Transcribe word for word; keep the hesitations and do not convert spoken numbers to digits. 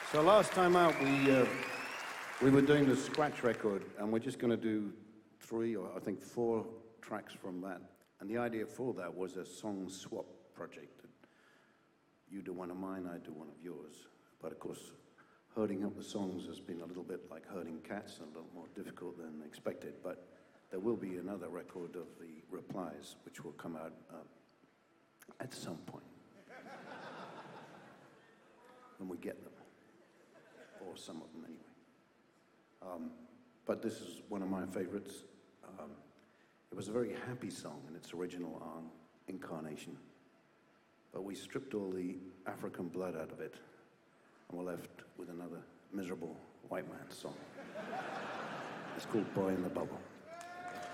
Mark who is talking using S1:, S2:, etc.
S1: So last time out, we uh, we were doing the scratch record, and we're just going to do three or I think four tracks from that. And the idea for that was a song swap project. You do one of mine, I do one of yours. But of course, herding up the songs has been a little bit like herding cats, a little more difficult than expected. But there will be another record of the replies, which will come out uh, at some point when we get them. Or some of them anyway. Um, but this is one of my favorites. Um, it was a very happy song in its original um, incarnation. But we stripped all the African blood out of it, and we're left with another miserable white man's song. It's called Boy in the Bubble.